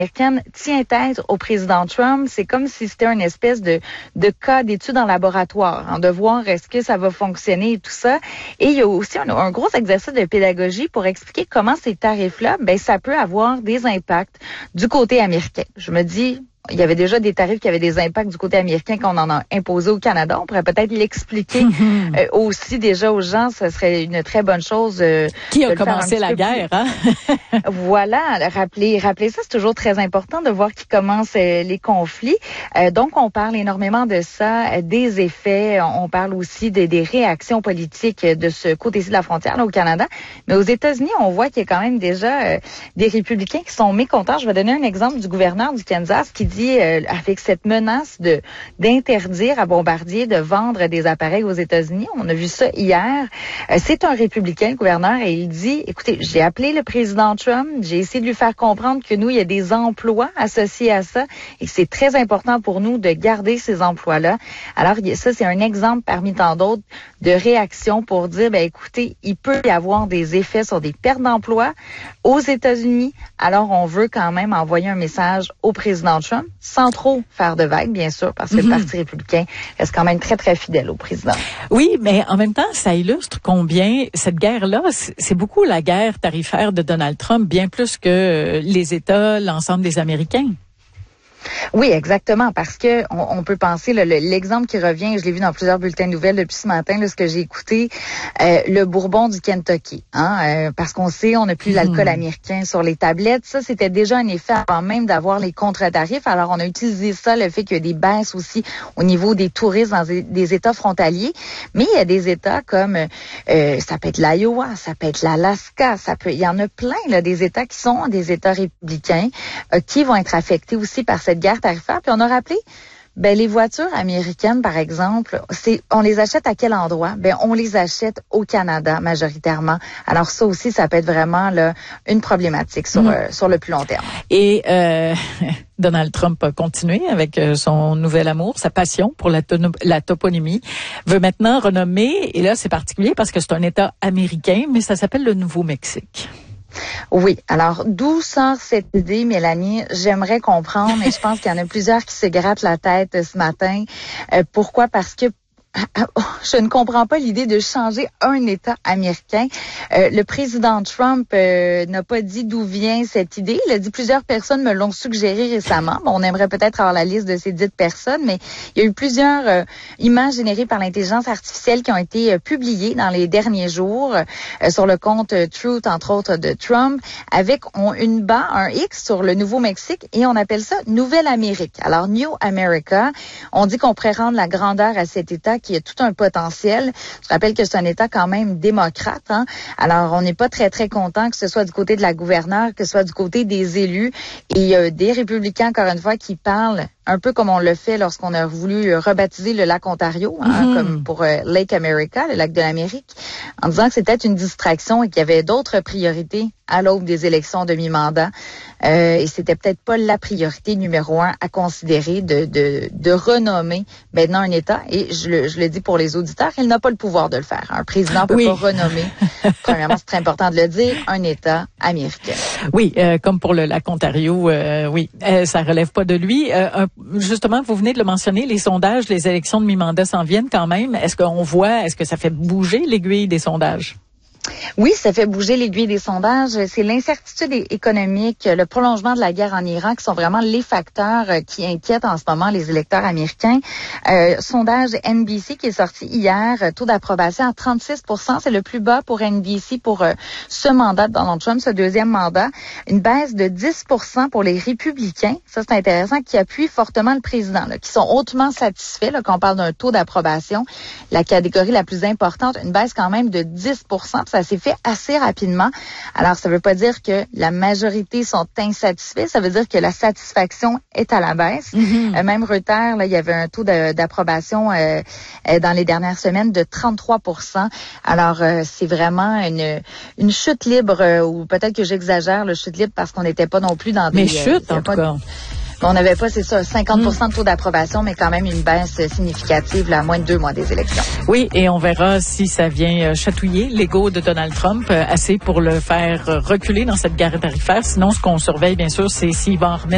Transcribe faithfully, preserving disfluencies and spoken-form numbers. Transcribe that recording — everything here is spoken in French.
américaine tient tête au président Trump. C'est comme si c'était une espèce de, de cas d'étude en laboratoire, hein, de voir est-ce que ça va fonctionner et tout ça. Et il y a aussi un, un gros exercice de pédagogie pour expliquer comment ces tarifs-là, ben ça peut avoir des impacts du côté américain. Je me dis, il y avait déjà des tarifs qui avaient des impacts du côté américain qu'on en a imposé au Canada. On pourrait peut-être l'expliquer euh, aussi déjà aux gens. Ce serait une très bonne chose. Euh, qui a commencé la guerre, hein? Voilà. Rappeler, rappeler ça, c'est toujours très important de voir qui commence euh, les conflits. Euh, donc, on parle énormément de ça, euh, des effets. On parle aussi des, des réactions politiques de ce côté-ci de la frontière, là, au Canada. Mais aux États-Unis, on voit qu'il y a quand même déjà euh, des républicains qui sont mécontents. Je vais donner un exemple du gouverneur du Kansas qui dit Euh, avec cette menace de d'interdire à Bombardier de vendre des appareils aux États-Unis. On a vu ça hier. Euh, c'est un républicain, le gouverneur, et il dit, écoutez, j'ai appelé le président Trump, j'ai essayé de lui faire comprendre que nous, il y a des emplois associés à ça et que c'est très important pour nous de garder ces emplois-là. Alors, ça, c'est un exemple parmi tant d'autres de réaction pour dire, ben écoutez, il peut y avoir des effets sur des pertes d'emplois aux États-Unis. Alors, on veut quand même envoyer un message au président Trump, sans trop faire de vagues, bien sûr, parce que mm-hmm. le Parti républicain reste quand même très, très fidèle au président. Oui, mais en même temps, ça illustre combien cette guerre-là, c'est beaucoup la guerre tarifaire de Donald Trump, bien plus que les États, l'ensemble des Américains. Oui, exactement, parce que on, on peut penser, là, le, l'exemple qui revient, je l'ai vu dans plusieurs bulletins de nouvelles depuis ce matin, là, ce que j'ai écouté, euh, le bourbon du Kentucky, hein, euh, parce qu'on sait, on n'a plus mmh. l'alcool américain sur les tablettes. Ça, c'était déjà un effet avant même d'avoir les contre-tarifs. Alors, on a utilisé ça, le fait qu'il y a des baisses aussi au niveau des touristes dans des, des États frontaliers. Mais il y a des États comme, euh, ça peut être l'Iowa, ça peut être l'Alaska, ça peut, il y en a plein, là, des États qui sont des États républicains, euh, qui vont être affectés aussi par cette guerre tarifaire. Puis on a rappelé, ben les voitures américaines, par exemple, c'est on les achète à quel endroit? Ben on les achète au Canada majoritairement. Alors ça aussi, ça peut être vraiment là une problématique sur mmh. euh, sur le plus long terme. Et euh, Donald Trump a continué avec son nouvel amour, sa passion pour la, tono- la toponymie, veut maintenant renommer, et là c'est particulier parce que c'est un État américain, mais ça s'appelle le Nouveau-Mexique. Oui. Alors, d'où sort cette idée, Mélanie? J'aimerais comprendre, et je pense qu'il y en a plusieurs qui se grattent la tête ce matin. Euh, pourquoi? Parce que je ne comprends pas l'idée de changer un État américain. Euh, le président Trump euh, n'a pas dit d'où vient cette idée. Il a dit plusieurs personnes me l'ont suggéré récemment. Bon, on aimerait peut-être avoir la liste de ces dites personnes, mais il y a eu plusieurs euh, images générées par l'intelligence artificielle qui ont été euh, publiées dans les derniers jours euh, sur le compte euh, Truth, entre autres, de Trump, avec on, une barre, un X sur le Nouveau-Mexique, et on appelle ça Nouvelle-Amérique. Alors, New America, on dit qu'on pourrait rendre la grandeur à cet État qui a tout un potentiel. Je rappelle que c'est un État quand même démocrate, hein. Alors, on n'est pas très, très content que ce soit du côté de la gouverneure, que ce soit du côté des élus et euh, des républicains, encore une fois, qui parlent un peu comme on le fait lorsqu'on a voulu rebaptiser le lac Ontario, hein, mm-hmm. comme pour euh, Lake America, le lac de l'Amérique, en disant que c'était une distraction et qu'il y avait d'autres priorités à l'aube des élections de mi-mandat. Euh, et c'était peut-être pas la priorité numéro un à considérer de, de, de renommer maintenant un État. Et je le, je le dis pour les auditeurs, il n'a pas le pouvoir de le faire. Un président peut oui. pas renommer, premièrement, c'est très important de le dire, un État américain. Oui, euh, comme pour le lac Ontario, euh, oui, euh, ça relève pas de lui. Euh, un, justement, vous venez de le mentionner, les sondages, les élections de mi-mandat s'en viennent quand même. Est-ce qu'on voit, est-ce que ça fait bouger l'aiguille des sondages? Oui, ça fait bouger l'aiguille des sondages. C'est l'incertitude économique, le prolongement de la guerre en Iran qui sont vraiment les facteurs qui inquiètent en ce moment les électeurs américains. Euh, sondage N B C qui est sorti hier, taux d'approbation à trente-six pour cent. C'est le plus bas pour N B C pour euh, ce mandat de Donald Trump, ce deuxième mandat. Une baisse de dix pour cent pour les républicains. Ça, c'est intéressant, qui appuient fortement le président, là, qui sont hautement satisfaits là, quand on parle d'un taux d'approbation. La catégorie la plus importante, une baisse quand même de dix pour cent. Ça s'est fait assez rapidement. Alors, ça ne veut pas dire que la majorité sont insatisfaits. Ça veut dire que la satisfaction est à la baisse. Mm-hmm. Euh, même Reuters, là, il y avait un taux de, d'approbation euh, euh, dans les dernières semaines de trente-trois pour cent. Alors, euh, c'est vraiment une, une chute libre, euh, ou peut-être que j'exagère, le chute libre, parce qu'on n'était pas non plus dans des... Mais chute, euh, en tout cas. On n'avait pas, c'est ça, cinquante pour cent de taux d'approbation, mais quand même une baisse significative là, à moins de deux mois des élections. Oui, et on verra si ça vient chatouiller l'ego de Donald Trump, assez pour le faire reculer dans cette guerre tarifaire. Sinon, ce qu'on surveille, bien sûr, c'est s'il va en remettre